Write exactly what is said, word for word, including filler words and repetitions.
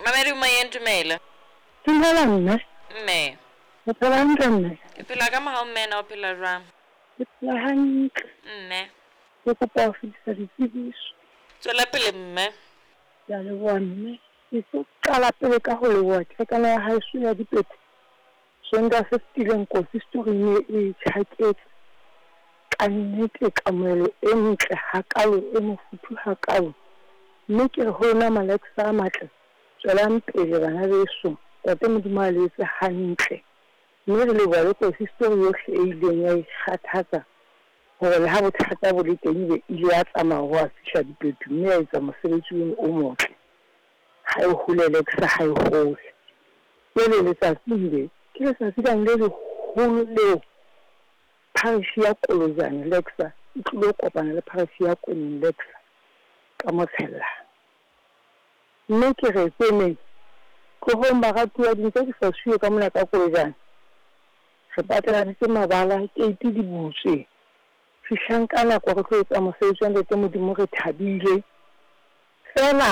Mamedi Umayeng Tumela. Tumela mme. Mme. O phela hantle mme? Ke phela ka morao mme na o phela jwang? Ke phela hantle. Mme. Ke kopa ho fetisa ditsebiso. Tswela pele mme. Ke a leboha mme. Ke tlo qala pele ka ho leboha tjhelete ya haeso ya dipete. Sonda se fetileng kofi story e tjhaketse. Ka nnete kamoelo e ntle hakalo e mofuthu hakalo. Mme ke re hona Alexa a matle. Tswelang pele bana beso. Tate Modimo a letse hantle. Mme re leboha le kofi story yohle e ileng ya ikgathatsa. Hore le ha bothata bo le teng be ile ya tsamaya ho a fihla dipetu mme ya etsa mosebetsi o motle. Ha e hole Alexa ha e hole. Ke le letsatsi ile ke letsatsi ka le leholo leo parish ya Kolozane Alexa e tlilo kopana le parish ya Kweneng Alexa ka motshella. Mme ke re tsene go ho baratuwa dintse di sa suwe ka mona ka Kolozane. Re patela di mabala ke iti di butse. Fihlang ka nako re tlo etsa mosebetsi wa Ntate Modimo re thabile. Fela